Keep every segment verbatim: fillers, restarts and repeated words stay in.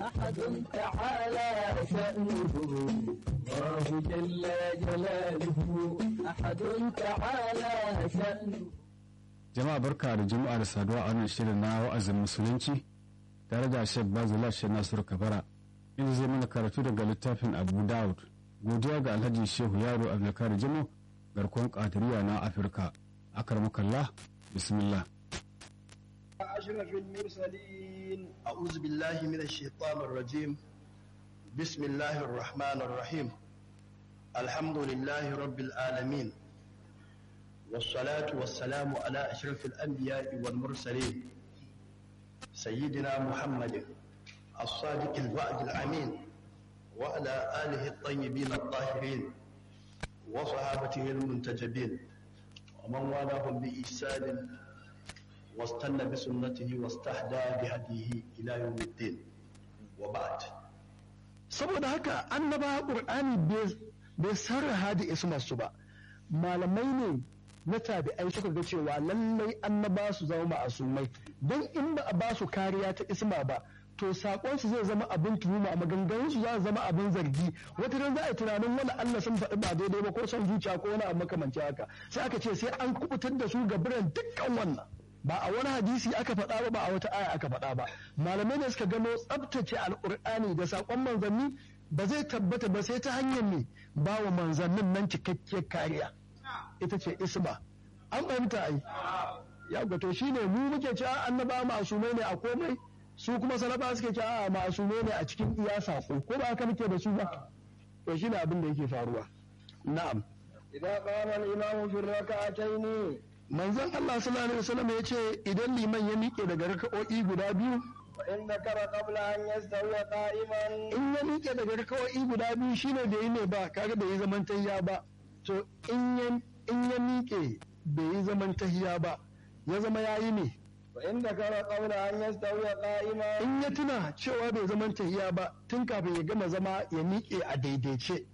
أحد تعالى شأنه الله جل جلاله أحد تعالى شأنه. Jama'a barka da juma'a da saduwa a wannan shirin na wa'azin musulunci tare da Sheikh Bazula Sheikh Nasiru Kabara inda zai mana karatu daga littafin Abu Dawud. Godiya ga Alhaji Shehu Yaro Abdulkadir Jimo garkon Qadiriyya na Afirka. Akramakallah, bismillah. أشرف المرسلين أعوذ بالله من الشيطان الرجيم بسم الله الرحمن الرحيم الحمد لله رب العالمين والصلاة والسلام على أشرف الأنبياء والمرسلين سيدنا محمد الصادق الوعد الأمين وعلى آله الطيبين الطاهرين وصحابته المنتجبين ومن والاهم بإحسان واستنى بسنته واستهدى بهديه إلى يوم الدين وبعد. saboda haka annaba qur'ani bai sarraha da ismarsu ba, malamai ne na tabi'ai suka ga cewa lallai annaba su zama ma'asumai, don in ba a ba su kariya ta isma ba to sakon su zai zama abin tuhuma, a maganganun su za su zama abin zargi. Wata ran za a yi tunanin wani Allah sun faɗi ba daidai ba ko son zuciya ko wani abu makamanci haka, sai aka ce sai an kubutar da su ga biran dukkan wannan. Ba a wani hadisi aka faɗa ba, ba a wata aya aka faɗa ba. Malamai ne suka gano tsabtace alƙur'ani da saƙon manzanni ba zai tabbata ba sai ta hanyar ne ba wa manzannin nan cikakkiyar kariya, ita ce isma. An fahimta ai ya gato shi ne mu muke cewa annaba ma'asumai ne a komai, su kuma salaba suke cewa a ma'asumai ne a cikin iya saƙo, ko ba haka muke da su ba? To shi ne abin da yake faruwa. Na'am. إذا قام الإمام في الركعتين manzon Allah sallallahu alaihi wasallam ya ce idan liman ya miƙe daga raka'o'i guda biyu, وإن ذكر قبل أن يستوي قائما in ya miƙe daga raka'o'i guda biyu shine da yi ne ba, kaga bai yi zaman tahiya ba. To in ya in ya miƙe bai yi zaman tahiya ba, ya zama yayi ne. وإن ذكر قبل أن يستوي قائما In ya tuna cewa bai zaman tahiya ba tun kafin ya gama zama ya miƙe a daidaice,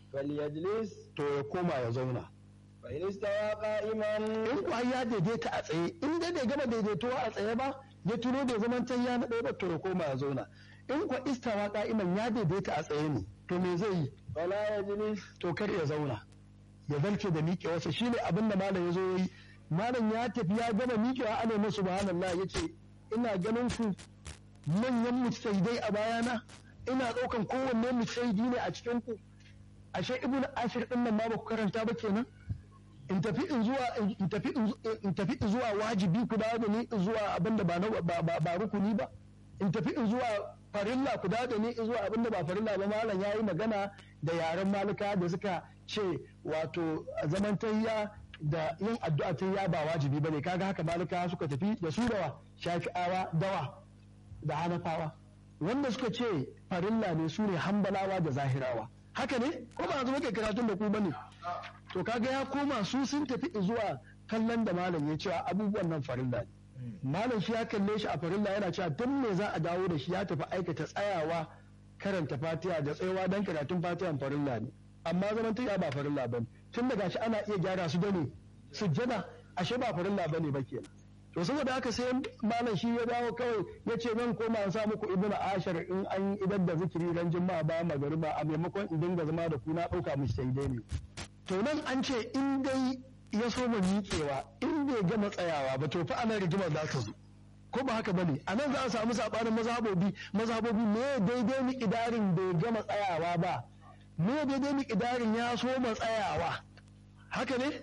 فليجلس to ya koma ya zauna. فإن استوى قائما In kuwa ya daidaita a tsaye, in dai bai gama daidaituwa a tsaye ba, ya tuno bai zaman tahiya na ɗaya ba, to ya koma ya zauna. In kuwa istawa ka'iman ya daidaita a tsaye ne, to me zai yi? فلا يجلس To kar ya zauna, ya zarce da miƙewarsa. Shi ne abin da malam ya zo ya yi. Malam ya tafi ya gama miƙewa, ana masu subhanallah, ya ce ina ganin ku manyan mujtahidai a bayana, ina ɗaukan kowanne mujtahidi ne a cikin ku. Ashe ibnu ashir din nan ma ba ku karanta ba kenan? In tafi in zuwa in tafi in tafi zuwa wajibi ku dawo da ni zuwa abinda ba ba ba rukuni ba. In tafi in zuwa farilla ku dawo da ni zuwa abinda ba farilla ba. Malam yayi magana da yaren malika da suka ce wato zaman tayya da yin addu'a tayya ba wajibi bane. Kaga haka malika suka tafi da su dawa shafi'awa dawa da hanafawa. Wanda suka ce farilla ne su ne hambalawa da zahirawa. Haka ne ko ba zuwa kai karatun da ku bane? To kaga ya koma su sun tafi zuwa kallon da malam ya cewa abubuwan nan farilla ne. Malam shi ya kalle shi a farilla yana cewa don me za a dawo da shi, ya tafi aikata tsayawa karanta fatiha da tsayawa don karatun fatihan farilla ne, amma zaman tayya ba farilla bane. Tun daga shi ana iya gyara su bane sujjada, ashe ba farilla bane ba kenan. To saboda haka sai malam shi ya dawo kawai ya ce zan koma an sa muku ibnu ashar in an idan da zikiri ran juma'a ba magariba, a maimakon in dinga zama da ku na dauka mu sai dai ne. To nan an ce in dai ya so mu miƙewa in bai gama tsayawa ba, to fa anan rigimar za ta zo, ko ba haka bane? A nan za a samu sabanin mazhabobi mazhabobi me daidai ni idarin bai gama tsayawa ba, me daidai ni idarin ya so mu tsayawa, haka ne?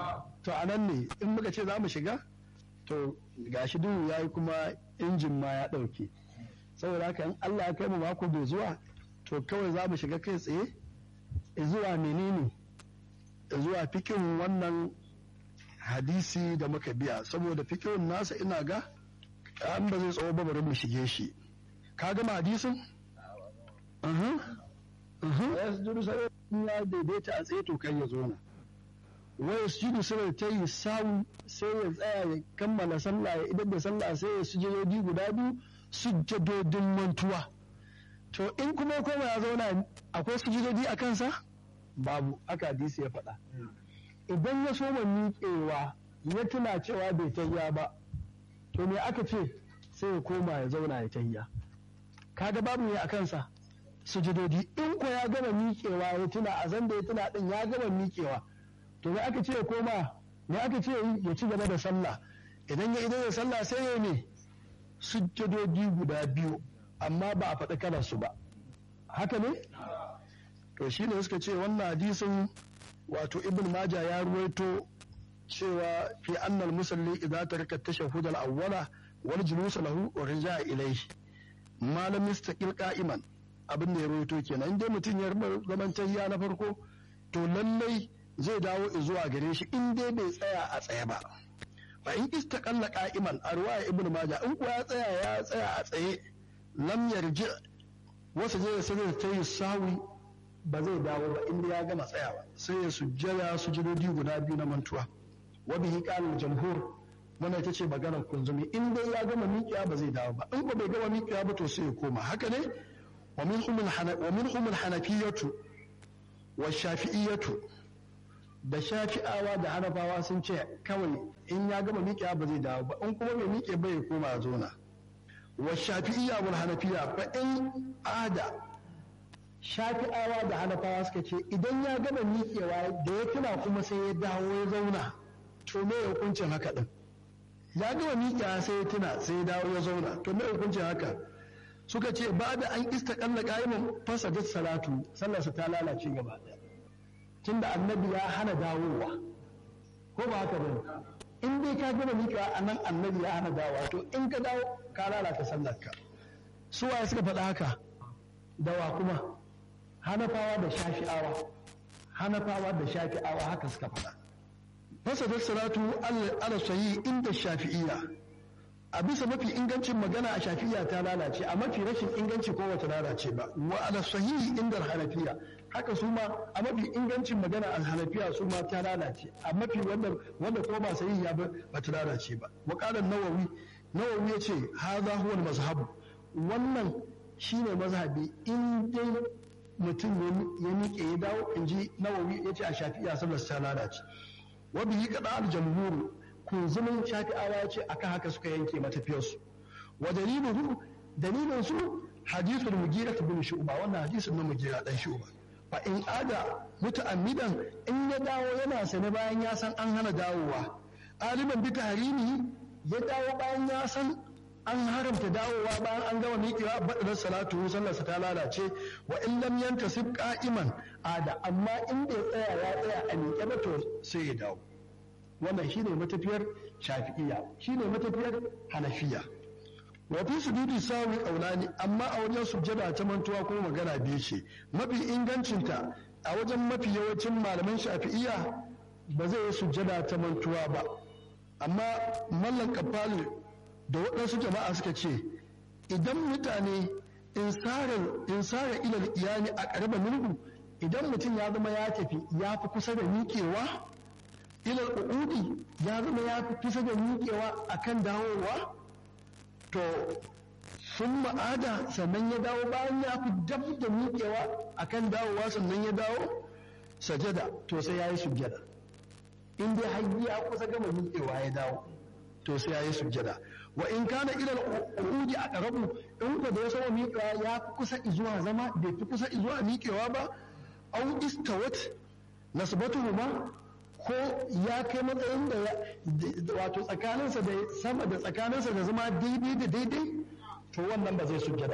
To a nan ne in muka ce za mu shiga, to gashi duhu yayi kuma injin ma ya ɗauke. Saboda haka in Allah ya kai mu mako bai zuwa, to kawai za mu shiga kai tsaye zuwa menene, zuwa fikin wannan hadisi da muka biya, saboda fikin nasa ina ga an ba zai tsawo ba, bari mu shige shi. Ka gama hadisin? ويسجد سجدة Ya daidaita a tsaye to kai ya zo na. Wai sujudu sai ta yi sawu sai ya tsaya ya kammala sallah, ya idan da sallah sai ya sujudodi guda biyu, sujudodin mantuwa. To in kuma koma ya zauna akwai sujudodi a kansa? Babu, aka hadisi ya faɗa. Idan ya soma miƙewa ya tuna cewa bai tayya ba, to me aka ce sai ya koma ya zauna ya tayya. kaga babu ne a kansa sujudodi. In ko ya gama miƙewa ya tuna a zan da ya tuna din ya gama miƙewa, to me aka ce ya koma, me aka ce ya ci gaba da sallah. Idan ya idan da sallah sai ya ne sujudodi guda biyu, amma ba a faɗi kalarsu ba, haka ne? To shi ne suka ce wannan hadisin wato Ibn Majah ya ruwaito cewa fi annal musalli idza taraka tashahhud al-awwala wal julus lahu wa raja'a ilayhi ma lam yastaqil qa'iman, abin da ya ruwaito kenan. Inda mutum ya zaman tayya na farko to lallai zai dawo zuwa gare shi in dai bai tsaya a tsaye ba. Fa in istaqalla qa'iman a ruwaya Ibn Majah, in kuwa ya tsaya ya tsaya a tsaye lam yarji wasu je sai ta yi sawi, ba zai dawo ba inda ya gama tsayawa, sai ya sujjada sujudodi guda biyu na mantuwa. Wa bihi qala jamhur, wannan ita ce maganar kunzumi, in dai ya gama miƙiya ba zai dawo ba, in ko bai gama miƙiya ba to sai ya koma. Haka ne wa minhum al-hanafiyyatu wa shafi'iyyatu, da shafi'awa da hanafawa sun ce kawai in ya gama miƙiya ba zai dawo ba, in kuma bai miƙe ba ya koma a zona. Wa shafi'iyya wal hanafiyya fa in ada, shafi'awa da hanafawa suka ce idan ya gama miƙewa da ya tuna kuma sai ya dawo ya zauna, to me hukuncin haka din? Ya gama miƙewa sai ya tuna sai ya dawo ya zauna, to me hukuncin haka? Suka ce ba da an istaqalla qa'iman fasadat salatu, sallarsa ta lalace gaba ɗaya, tunda annabi ya hana dawowa, ko ba haka bane? In dai ka gama miƙewa a nan annabi ya hana dawowa, to in ka dawo ka lalata sallarka. Su waye suka faɗa haka? Dawa kuma hanafawa da shafi'awa, hanafawa da shafi'awa haka suka faɗa. Fasadar salatu ala sahi inda shafi'iyya, a bisa mafi ingancin magana a shafi'iyya ta lalace, a mafi rashin inganci ko wata lalace ba. Wa ala sahi inda hanafiya, haka su ma a mafi ingancin magana a hanafiya su ma ta lalace, a mafi wanda wanda ko ba sahihiya ba ba ta lalace ba. Wa qala nawawi, nawawi yace hadha huwa al-mazhab, wannan shine mazhabi in dai mutum ya miƙe ya dawo, in ji nawawi ya ce a shafi'a sallar ta lalace. Wa bihi qada al-jamhur, kunzumin shafi'awa ya ce akan haka suka yanke matafiyarsu. Wa daliluhu, dalilin su hadithul mugira bin shu'ba, wannan hadisin na mugira dan shu'ba. Fa in ada muta'ammidan, in ya dawo yana sane bayan ya san an hana dawowa, aliman bi tahrimi, ya dawo bayan ya san an haramta dawowa bayan an gama miƙewa, baɗalar salatu sallarsa ta lalace. Wa in lam yantasib qa'iman ada, amma in bai tsaya ya tsaya a miƙe ba to sai ya dawo. Wannan shine matafiyar shafi'iyya, shine matafiyar hanafiya. Wa fi sujudi sawi qaulani, amma a wajen sujjada ta mantuwa kuma magana biyu ce. Mafi ingancinta a wajen mafi yawancin malaman shafi'iyya ba zai yi sujjada ta mantuwa ba, amma mallan kafali da waɗansu jama'a suka ce idan mutane in sara ilal iyali a ƙarba minhu, idan mutum ya zama ya tafi ya fi kusa da miƙewa, ilal uudi ya zama ya fi kusa da miƙewa akan dawowa, to sun ma'ada sannan ya dawo bayan ya fi dab da miƙewa akan dawowa sannan ya dawo sajada, to sai ya yi sujjada. In dai har ya kusa gama miƙewa ya dawo, to sai ya yi sujjada. Wa in kana ila al-uudi aqrabu, in ko da ya sama miƙewa ya fi kusa zuwa zama bai fi kusa zuwa miƙewa ba, au istawat nasbatuhu ma, ko ya kai matsayin da wato tsakaninsa da sama da tsakaninsa da zama daidai da daidai, to wannan ba zai sujjada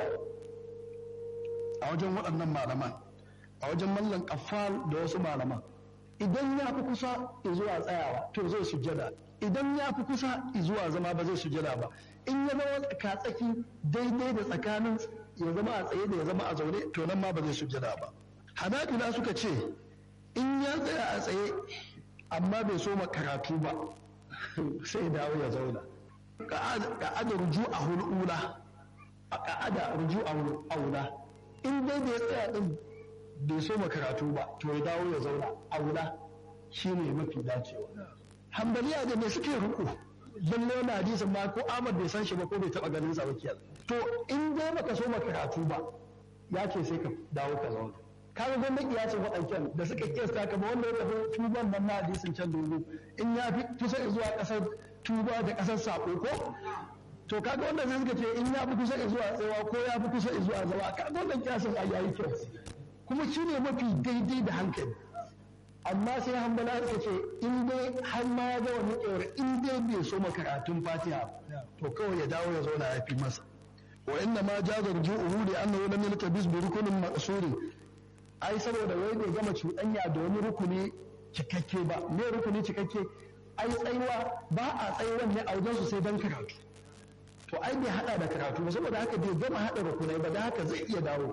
a wajen waɗannan malaman, a wajen mallan kaffal da wasu malaman. Idan ya fi kusa zuwa tsayawa to zai sujjada, idan ya fi kusa zuwa zama ba zai sujjada ba. In ya zama tsaki daidai da tsakanin ya zama a tsaye da ya zama a zaune, to nan ma ba zai sujjada ba. Hanabila suka ce in ya tsaya a tsaye amma bai so karatu ba sai dawo ya zauna. Ka'ada ruju a hulula, a ka'ada ruju a aula, in dai bai tsaya din bai so karatu ba to ya dawo ya zauna, aula shine mafi dacewa. Hanbaliya da me suke ruku, lalle wani hadisin ma ko Ahmad bai san shi ba ko bai taba ganin sa ba kiyar. To in dai baka so karatu ba, ya ce sai ka dawo ka zauna. Kaga gwamnati ya ce waɗancan da suka kiyasta ka ba wanda ya tafi tuban nan na hadisin can dogo, in ya fi kusa zuwa ƙasar tuba da ƙasar sako ko to kaga wannan sai suka ce in ya fi kusa zuwa tsayawa ko ya fi kusa zuwa zama kaga wannan kiyasin a yayi kyau kuma shine mafi daidai da hankali amma sai hambala suka ce in dai har ma ya ga wani ƙewar in dai bai so makaratun fatiha to kawai ya dawo ya zauna ya fi masa wa inna ma jaza ruju'uhu li annahu lam yaltabis bi rukunin maqsurin ai saboda wai bai gama cuɗanya da wani rukuni cikakke ba me rukuni cikakke ai tsayuwa ba a tsayuwan ne a wajen su sai dan karatu to ai bai hada da karatu ba saboda haka bai gama hada rukunai ba da haka zai iya dawo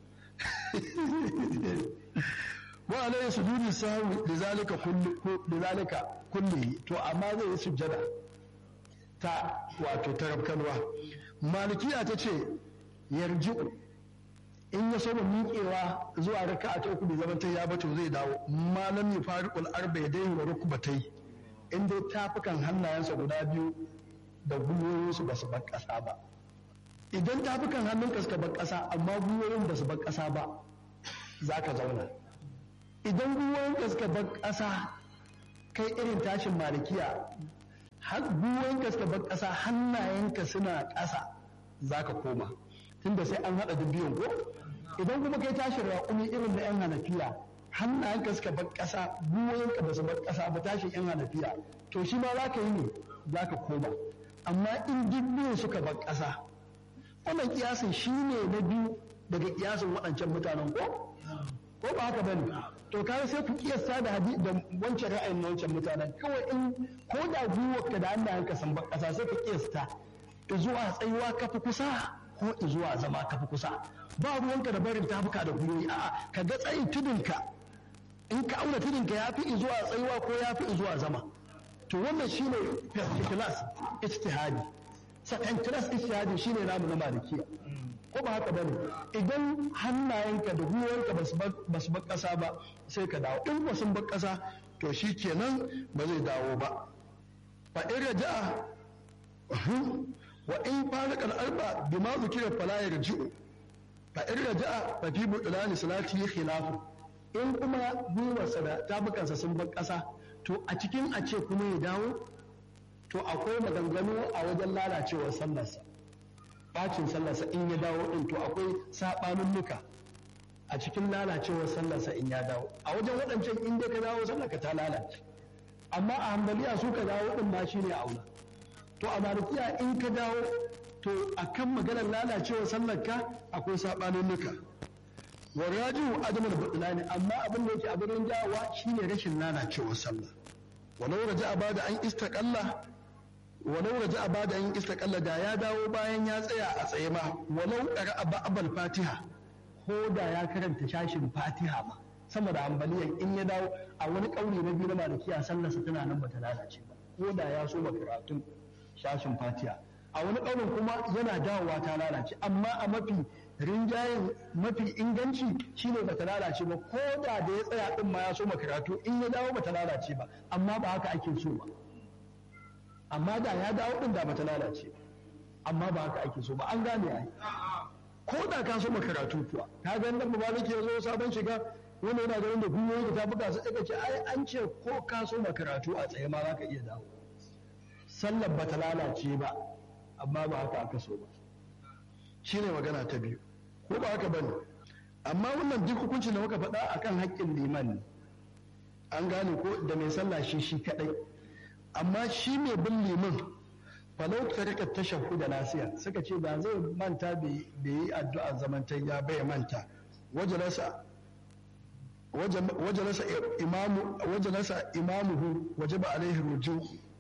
wa alayhi sujudi sahwi lidhalika kullu lidhalika kulli to amma zai yi sujjada ta wato tarabkanwa malikiya ta ce yarji'u in ya saba miƙewa zuwa raka'a ta uku bai zama ta ya bato zai dawo malam ya fariqul arba'aini wa rukbatai in dai tafukan hannayensa guda biyu da gwiwoyinsu ba su bar ƙasa ba idan tafukan hannunka suka bar ƙasa amma gwiwoyin ba su bar ƙasa ba za ka zauna idan gwiwoyinka suka bar ƙasa kai irin tashin malikiya har gwiwoyinka suka bar ƙasa hannayenka suna ƙasa za ka koma tunda sai an haɗa dubiyan ko idan kuma kai tashin raƙumi irin na 'yan hanafiya hannayenka suka bar ƙasa gwiwoyinka ba su bar ƙasa ba tashin 'yan hanafiya to shi ma za ka yi ne za ka koma amma in dubiyan suka bar ƙasa wannan kiyasin shi ne na biyu daga kiyasin waɗancan mutanen ko ko ba haka bane to kai sai ku kiyasta da hadi da wancan ra'ayin na wancan mutanen kawai in ko da gwiwarka da hannayenka san bar ƙasa sai ka kiyasta zuwa tsayuwa ka fi kusa ko zuwa zama ka fi kusa ba ruwanka da barin tafuka da gwiwoyi a'a ka ga tsayin tudunka in ka auna tudunka ya fi zuwa tsayuwa ko ya fi zuwa zama to wannan shine first class ijtihadi second class ijtihadi shine namu na malikiya ko ba haka bane idan hannayenka da gwiwoyinka ba su bar ƙasa ba sai ka dawo in ba sun bar ƙasa to shi kenan ba zai dawo ba fa in raja'a wa in farqa al-arba bima zukira fala yarji'u fa in raja'a fa fi budlani salati khilafu in kuma gwiwarsa da tabukansa sun bar ƙasa to a cikin a ce kuma ya dawo to akwai maganganu a wajen lalacewar sallarsa bacin sallarsa in ya dawo din to akwai sabanin nuka a cikin lalacewar sallarsa in ya dawo a wajen waɗancan in dai ka dawo sallarka ta lalace amma a hambaliya su ka dawo din ma shine aula to a malikiya in ka dawo to akan maganar lalacewar sallarka akwai sabanin nuka wa rajihu adamul budlani amma abin da yake abin jawowa shine rashin lalacewar sallah walau raja'a bada an istaqalla walau raja'a bada an istaqalla da ya dawo bayan ya tsaya a tsaye ma walau qara'a ba'al fatiha ko da ya karanta shashin fatiha ma sama da ambaliyan in ya dawo a wani kauli na biyu na malikiya sallarsa tana nan bata lalace ba ko da ya so karatun shashin fatiha a wani kaulin kuma yana dawowa ta lalace amma a mafi rinjayen mafi inganci shine bata lalace ba ko da da ya tsaya din ma ya so karatu in ya dawo bata lalace ba amma ba haka ake so ba amma da ya dawo din da bata lalace amma ba haka ake so ba an gane ai ko da ka so karatu kuwa ka ga nan ba nake zo sabon shiga wanda yana ganin da gwiwoyi da tafuka su daga ce ai an ce ko ka so karatu a tsaye ma zaka iya dawo sallar bata lalace ba amma ba haka aka so ba shine magana ta biyu ko ba haka bane amma wannan duk hukuncin da muka faɗa akan haƙƙin liman ne an gane ko da mai sallah shi shi kadai amma shi mai bin liman falau ta rika tashahhud da nasiya suka ce ba zai manta bai yi addu'a zamantayya bai manta wajalasa wajalasa imamu wajalasa imamuhu wajaba alaihi ruju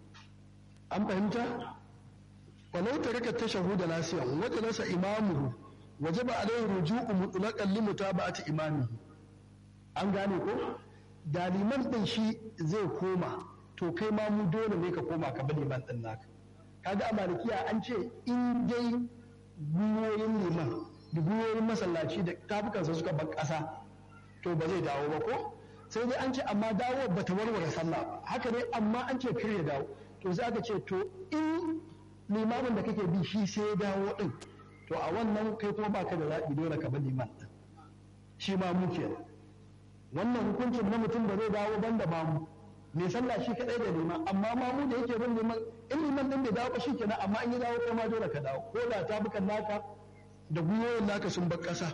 an fahimta ولو ترك التشهد ناسيا وجلس إمامه وجب عليه الرجوع مطلقا لمتابعة إمامه an gane ko da liman din shi zai koma to kai ma mu dole ne ka koma ka bi liman din naka kaga a malikiya an ce in dai guyoyin liman da guyoyin masallaci da tafukansa suka bar ƙasa to ba zai dawo ba ko sai dai an ce amma dawo ba ta warware sallah ba haka ne amma an ce kar ya dawo to sai aka ce to in limamin da kake bi shi sai ya dawo din to a wannan kai kuma baka da zaɓi dole ka bi liman din shi ma mu kenan wannan hukuncin na mutum da zai dawo banda ba mu mai sallah shi kadai da liman amma ma mu da yake bin liman in liman din bai dawo ba shikenan amma in ya dawo kai ma dole ka dawo ko da tabukan naka da gwiwoyin naka sun bar kasa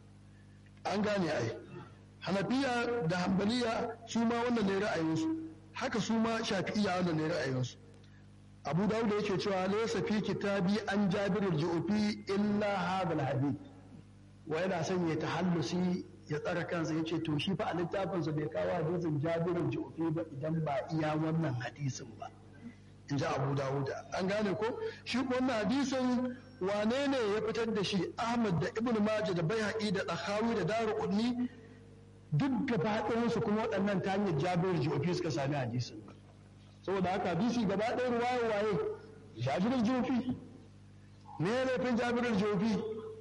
an gane ai hanafiya da hanbaliya su ma wannan ne ra'ayinsu haka su ma shafi'iyya wannan ne ra'ayinsu abu dawud yake cewa laysa fi kitabi an jabir al-ju'fi illa hadha al-hadith wa yana son ya tahallusi ya tsara kansa yace to shi fa a littafin sa bai kawo hadisin jabir al-ju'fi ba idan ba iya wannan hadisin ba inji abu dawud an gane ko shi ko wannan hadisin wane ne ya fitar da shi ahmad da ibnu majah da baihaqi da dakhawi da daruqutni duk gaba ɗayansu kuma waɗannan ta hanyar jabir jofi suka sami hadisin saboda haka hadisi gaba ɗaya ruwaye waye jabir jofi ne laifin jabir jofi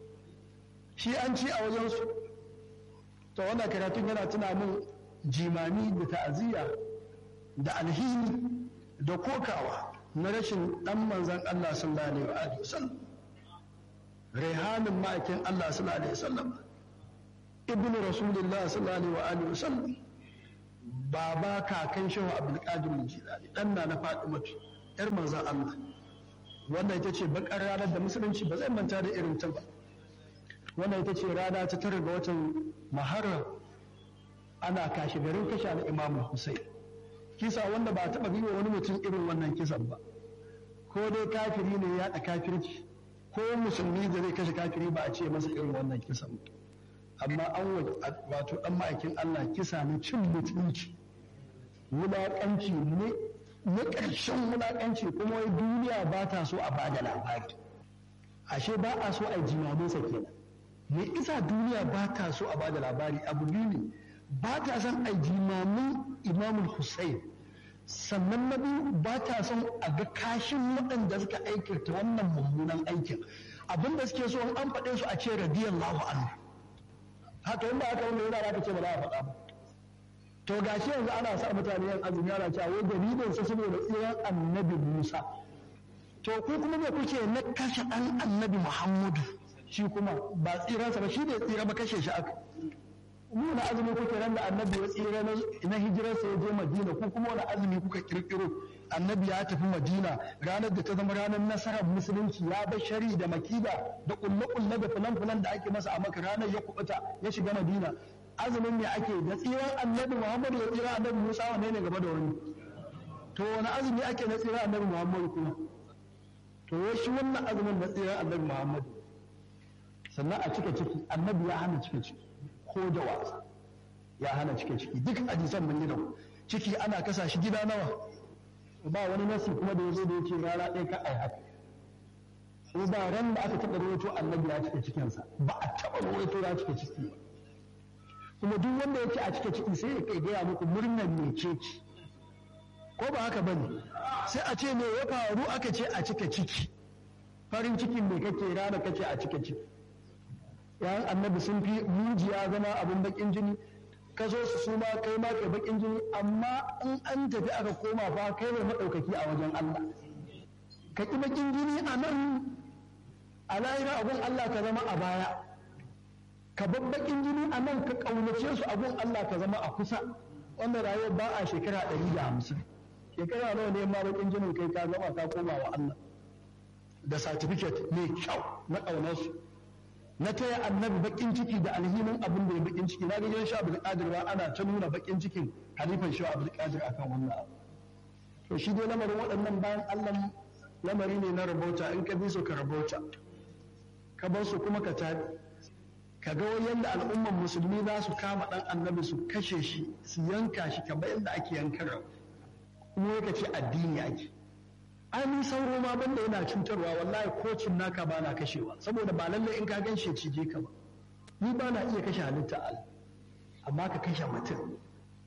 shi an ci a wajensu to wannan karatun yana tuna min jimami da ta'aziyya da alhini da kokawa na rashin ɗan manzan Allah sallallahu alaihi wasallam rehanin ma'aikin Allah sallallahu alaihi wasallam ibn rasulullah sallallahu alaihi wasallam baba kakan shehu abdul qadir jilani dan na na fatimatu yar manzon Allah wannan ita ce bakar ranar da musulunci ba zai manta da irin ta ba wannan ita ce rana ta tara ga watan muharram ana kashi garin kashe al imam Hussein kisa wanda ba taba biyo wani mutum irin wannan kisan ba ko dai kafiri ne ya da kafirci ko musulmi da zai kashe kafiri ba a ce masa irin wannan kisan ba amma an wato dan ma'aikin Allah kisa ne cin mutunci wulaƙanci ne na ƙarshen wulaƙanci kuma wai duniya ba ta so a bada labari ashe ba a so a jimamin sa kenan me isa duniya ba ta so a bada labari abu biyu ne ba ta son a jimamin Imamul Hussein sannan na biyu ba ta son a ga kashin waɗanda suka aikata wannan mummunan aikin abinda suke so an faɗe su a ce radiyallahu anhu haka in ba haka wanda yana da ce ba za a faɗa ba to gashi yanzu ana sa mutane yan azumi ana cewa wai dalilin sa saboda tsiran annabi Musa to ku kuma me kuke na kashe dan annabi Muhammadu shi kuma ba tsiran sa ba shi bai tsira ba kashe shi aka mu na azumi kuke ran da annabi ya tsira na hijirar sa ya je Madina ku kuma wani azumi kuka kirkiro annabi ya tafi Madina ranar da ta zama ranar nasarar musulunci ya bar shari da makida da kulle-kulle da fulan-fulan da ake masa a maka ranar ya kubuta ya shiga Madina azumin ne ake da tsiran annabi Muhammadu ya tsira annabi Musa wanne ne gaba da wani to wani azumi ake na tsiran annabi Muhammadu kuma to wai shi wannan azumin na tsiran annabi Muhammadu sannan a cika ciki annabi ya hana cika ciki ko da wasa ya hana cika ciki duk hadisan mun yi da ciki ana kasa shi gida nawa ba wani nasi kuma da ya zo da ya ce rana ɗaya ka ai haka ko ba ran da aka taɓa rawaito annabi ya cika cikinsa ba a taɓa rawaito ya cika ciki ba kuma duk wanda ya ce a cika ciki sai ya kai gaya muku murnar ne ce ci ko ba haka bane sai a ce me ya faru aka ce a cika ciki farin cikin ne kake rana kace a cika ciki yayin annabi sun fi mujiya zama abin bakin jini ka zo su su ma kai ma kai bakin jini amma in an tafi aka koma fa kai ne madaukaki a wajen Allah ka ki bakin jini a nan a lahira abun Allah ka zama a baya ka bar bakin jini a nan ka kaunace su abun Allah ka zama a kusa wannan rayuwar ba a shekara ɗari da hamsin shekara nawa ne ma bakin jinin kai ka zama ka koma wa Allah da certificate mai kyau na ƙaunarsu na taya annabi bakin ciki da alhinin abin da ya bakin ciki na ga yan sha abdul qadir ba ana ta nuna bakin cikin halifan sha abdul qadir akan wannan abu to shi dai lamarin waɗannan bayan Allah lamari ne na rabauta in ka bi su ka rabauta ka bar su kuma ka tabi ka ga yadda al'umman musulmi za su kama dan annabi su kashe shi su yanka shi kamar yadda ake yankan rabu kuma yaka ce addini ake ai sauro ma banda yana cutarwa wallahi kocin naka ba na kashewa saboda ba lalle in ka ganshi cije ka ba ni ba na iya kashe halitta Allah amma ka kashe mutum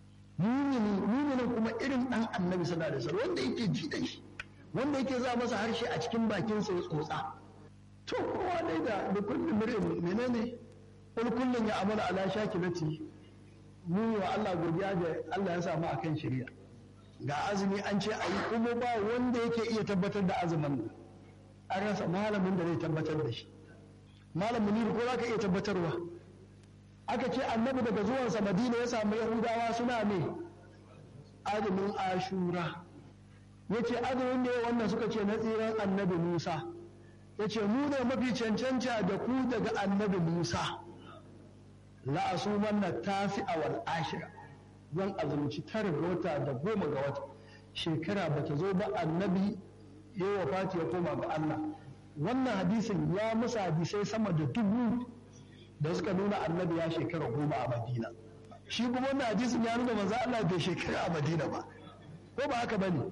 mumini muminin kuma irin dan annabi sallallahu alaihi wasallam wanda yake ji da shi wanda yake za masa harshe a cikin bakin sa ya tsotsa to kowa dai da da kullum mirin menene kul kullun ya amala ala shakilati mu wa Allah godiya da Allah ya samu akan shari'a ga azumi an ce a yi kuma ba wanda yake iya tabbatar da azumin nan an rasa malamin da zai tabbatar da shi malamin ne ko za ka iya tabbatarwa aka ce annabi daga zuwansa madina ya samu yahudawa suna me azumin ashura ya ce azumin da wannan suka ce na tsiran annabi musa ya ce mu ne mafi cancanta da ku daga annabi musa la'asuman na tafi a wal ashira zan azumci tara ga wata da goma ga wata shekara ba ta zo ba annabi ya wafati ya koma ga Allah wannan hadisin ya musa hadisai sama da dubu da suka nuna annabi ya shekara goma a madina shi kuma wannan hadisin ya nuna manzo Allah bai shekara a madina ba ko ba haka bane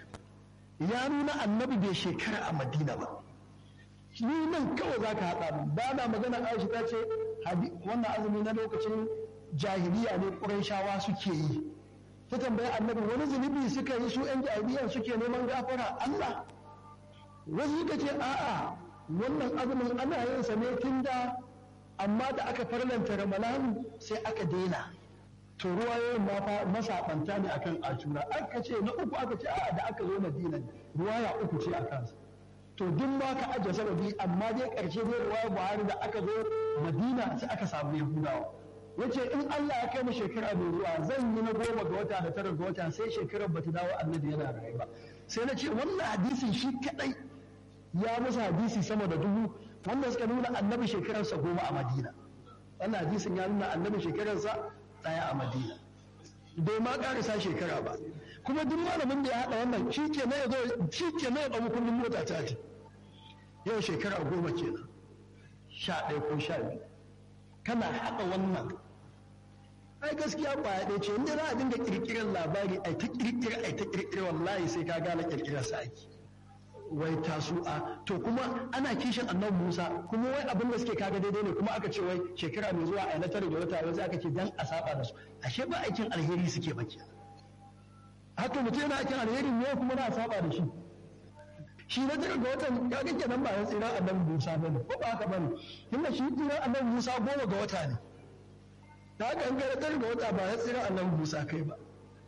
ya nuna annabi bai shekara a madina ba ni nan kawai zaka haɗa mu ba na magana Aisha ta ce wannan azumi na lokacin jahiliya ne Qurayshawa suke yi ta tambayi annabi wani zunubi suka yi su yan jahiliya suke neman gafara Allah wasu suka ce a'a wannan azumin ana yin sa ne tun da amma da aka farlanta Ramadan sai aka daina to ruwayoyin ma fa masabanta ne akan ashura aka ce na uku aka ce a'a da aka zo Madina ruwaya uku ce a kansa to duk ma ka ajiye sababi amma dai karshe dai ruwaya Buhari da aka zo Madina sai aka samu Yahudawa yace in Allah ya kai mu shekara mai zuwa zan yi na goma ga wata da tara ga wata sai shekarar bata dawo annabi yana rayu ba sai na ce wannan hadisin shi kadai ya musu hadisi sama da dubu wanda suka nuna annabi shekararsa goma a Madina wannan hadisin ya nuna annabi shekararsa daya a Madina bai ma karisa shekara ba kuma duk malamin da ya haɗa wannan shi ke na ya zo shi ke na ya ɗau kullum mota ta ce yau shekara goma kenan sha ɗaya ko sha biyu kana haɗa wannan ai gaskiya kwaya ɗaya ce inda za a dinga ƙirƙirar labari ai ta ƙirƙira ai ta ƙirƙira wallahi sai ka gane ƙirƙirar sa aiki wai tasu'a to kuma ana kishin annabi Musa kuma wai abin da suke kaga daidai ne kuma aka ce wai shekara mai zuwa a na tare da wata wai aka ce dan a saba da su ashe ba aikin alheri suke ba ke haka mutum yana aikin alheri ne kuma na saba da shi shi na tare ga watan ya ga kenan ba ya tsira annabi Musa bane ko ba haka bane tunda shi tsira annabi Musa goma ga wata ne da haka an ga tare ga wata ba ya tsira annabi Musa kai ba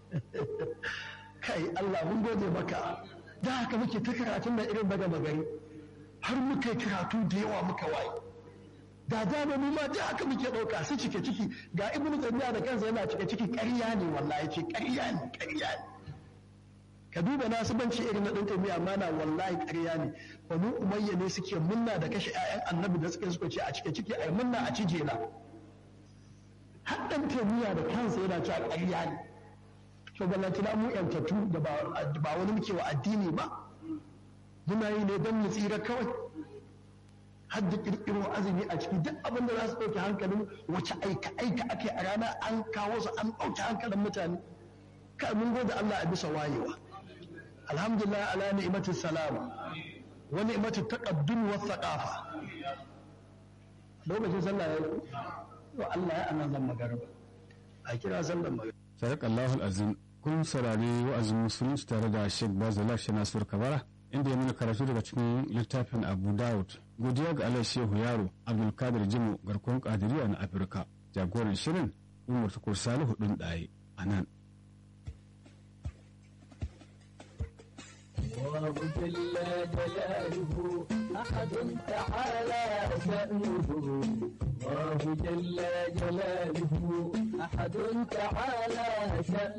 kai Allah mun gode maka da haka muke ta karatun da irin daga magari har muka yi karatu da yawa muka waye da dama mu ma da haka muke ɗauka su cike ciki ga ibnu taymiya da kansa yana cike ciki ƙarya ne wallahi ce ƙarya ne ƙarya ne ka duba nasibanci irin na ɗan taymiya mana wallahi ƙarya ne wani umayya ne suke munna da kashe ƴaƴan annabi da suke suka ce a cike ciki ai munna a cijela har ɗan taymiya da kansa yana cewa ƙarya ne to ballantana mu yantattu da ba wani muke wa addini ba muna yi ne don mu tsira kawai har da ƙirƙiro azumi a ciki duk abin da za su ɗauki hankalin wace aika aika ake a rana an kawo su an ɗauki hankalin mutane kai mun gode Allah a bisa wayewa alhamdulillah ala ni'matis salam wa ni'matit taqaddum wa thaqafa lokacin sallah ya to Allah ya anan zan magana a kira sallan magana sadakallahu alazim kun saurari wa'azin musulunci tare da Sheikh Bazala Shanasur Kabara inda ya nuna karatu daga cikin littafin Abu Dawud. Godiya ga Allah Shehu Yaro Abdul Kadir Jimu garkon Kadiriya na Afirka. Jagoran shirin Umar Tukur Salihu ɗin ɗaye a nan. الله جل جلاله أحد تعالى شأنه الله جل جلاله أحد تعالى شأنه